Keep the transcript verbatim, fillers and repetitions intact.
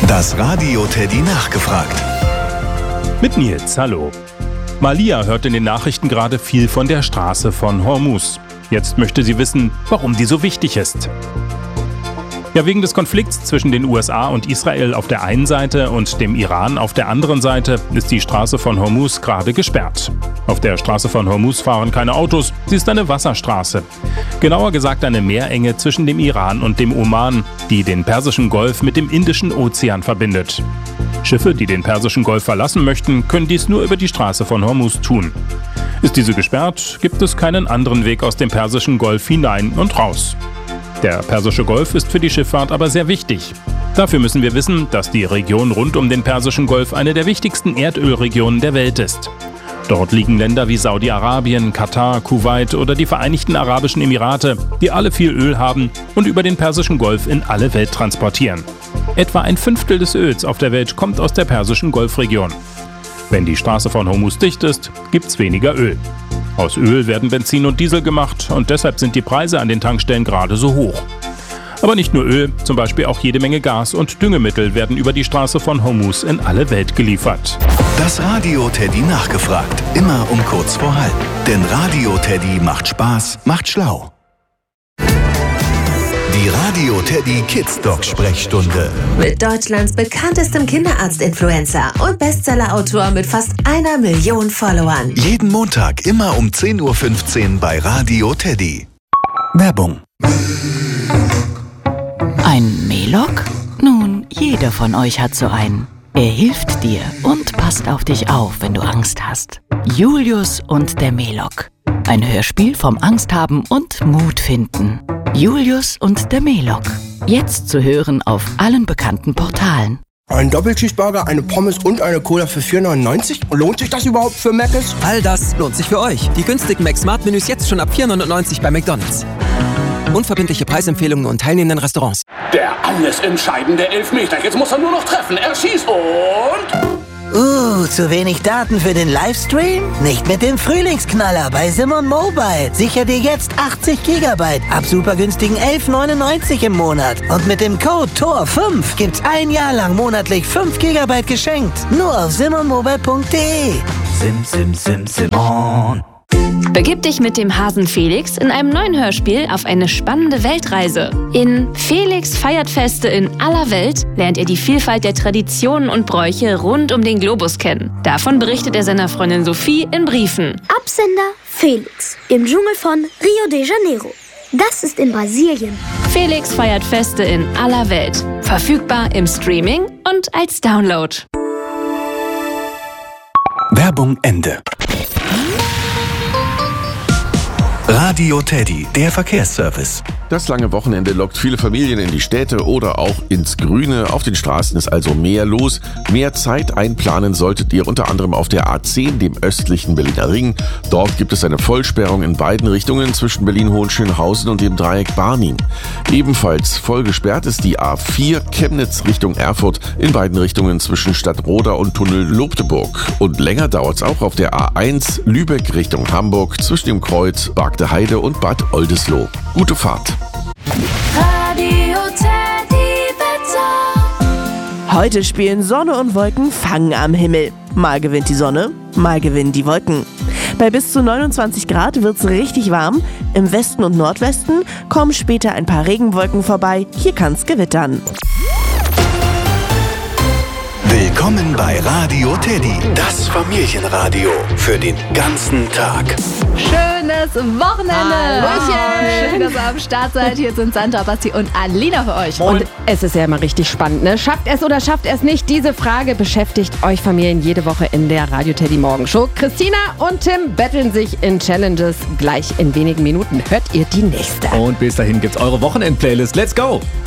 Das Radio Teddy nachgefragt. Mit Nils, hallo. Malia hört in den Nachrichten gerade viel von der Straße von Hormuz. Jetzt möchte sie wissen, warum die so wichtig ist. Ja, wegen des Konflikts zwischen den U S A und Israel auf der einen Seite und dem Iran auf der anderen Seite ist die Straße von Hormuz gerade gesperrt. Auf der Straße von Hormuz fahren keine Autos, sie ist eine Wasserstraße. Genauer gesagt eine Meerenge zwischen dem Iran und dem Oman, die den Persischen Golf mit dem Indischen Ozean verbindet. Schiffe, die den Persischen Golf verlassen möchten, können dies nur über die Straße von Hormuz tun. Ist diese gesperrt, gibt es keinen anderen Weg aus dem Persischen Golf hinein und raus. Der Persische Golf ist für die Schifffahrt aber sehr wichtig. Dafür müssen wir wissen, dass die Region rund um den Persischen Golf eine der wichtigsten Erdölregionen der Welt ist. Dort liegen Länder wie Saudi-Arabien, Katar, Kuwait oder die Vereinigten Arabischen Emirate, die alle viel Öl haben und über den Persischen Golf in alle Welt transportieren. Etwa ein Fünftel des Öls auf der Welt kommt aus der Persischen Golfregion. Wenn die Straße von Hormuz dicht ist, gibt's weniger Öl. Aus Öl werden Benzin und Diesel gemacht und deshalb sind die Preise an den Tankstellen gerade so hoch. Aber nicht nur Öl, zum Beispiel auch jede Menge Gas und Düngemittel werden über die Straße von Hormuz in alle Welt geliefert. Das Radio Teddy nachgefragt. Immer um kurz vor halb. Denn Radio Teddy macht Spaß, macht schlau. Die Radio Teddy Kids Dog Sprechstunde. Mit Deutschlands bekanntestem Kinderarzt-Influencer und Bestsellerautor mit fast einer Million Followern. Jeden Montag immer um zehn Uhr fünfzehn bei Radio Teddy. Werbung. Ein Melok? Nun, jeder von euch hat so einen. Er hilft dir und passt auf dich auf, wenn du Angst hast. Julius und der Melok. Ein Hörspiel vom Angst haben und Mut finden. Julius und der Melok. Jetzt zu hören auf allen bekannten Portalen. Ein Doppelcheeseburger, eine Pommes und eine Cola für vier neunundneunzig? Lohnt sich das überhaupt für Mc's? All das lohnt sich für euch. Die günstigen Mac-Smart-Menüs jetzt schon ab vier neunundneunzig bei McDonald's. Unverbindliche Preisempfehlungen und teilnehmenden Restaurants. Der alles entscheidende Elfmeter. Jetzt muss er nur noch treffen. Er schießt und... Uh, zu wenig Daten für den Livestream? Nicht mit dem Frühlingsknaller bei Simon Mobile. Sicher dir jetzt achtzig Gigabyte ab super günstigen elf neunundneunzig im Monat. Und mit dem Code T O R fünf gibt's ein Jahr lang monatlich fünf Gigabyte geschenkt. Nur auf simon mobile punkt de. Sim, sim, sim, Simon. Begib dich mit dem Hasen Felix in einem neuen Hörspiel auf eine spannende Weltreise. In Felix feiert Feste in aller Welt lernt er die Vielfalt der Traditionen und Bräuche rund um den Globus kennen. Davon berichtet er seiner Freundin Sophie in Briefen. Absender Felix im Dschungel von Rio de Janeiro. Das ist in Brasilien. Felix feiert Feste in aller Welt. Verfügbar im Streaming und als Download. Werbung Ende. Radio Teddy, der Verkehrsservice. Das lange Wochenende lockt viele Familien in die Städte oder auch ins Grüne. Auf den Straßen ist also mehr los. Mehr Zeit einplanen solltet ihr unter anderem auf der A zehn, dem östlichen Berliner Ring. Dort gibt es eine Vollsperrung in beiden Richtungen zwischen Berlin-Hohenschönhausen und dem Dreieck Barnim. Ebenfalls voll gesperrt ist die A vier Chemnitz Richtung Erfurt in beiden Richtungen zwischen Stadtroda und Tunnel Lobteburg. Und länger dauert es auch auf der A eins Lübeck Richtung Hamburg zwischen dem Kreuz Bargte Heide und Bad Oldesloe. Gute Fahrt. Radio Teddy Wetter. Heute spielen Sonne und Wolken Fang am Himmel. Mal gewinnt die Sonne, mal gewinnen die Wolken. Bei bis zu neunundzwanzig Grad wird's richtig warm. Im Westen und Nordwesten kommen später ein paar Regenwolken vorbei. Hier kann's gewittern. Willkommen bei Radio Teddy, das Familienradio für den ganzen Tag. Schönes Wochenende! Hallöchen! Schön, dass ihr am Start seid. Hier sind Sandra, Basti und Alina für euch. Und es ist ja immer richtig spannend, ne? Schafft es oder schafft es nicht? Diese Frage beschäftigt euch Familien jede Woche in der Radio Teddy Morgenshow. Christina und Tim betteln sich in Challenges. Gleich in wenigen Minuten hört ihr die nächste. Und bis dahin gibt's eure Wochenend-Playlist. Let's go!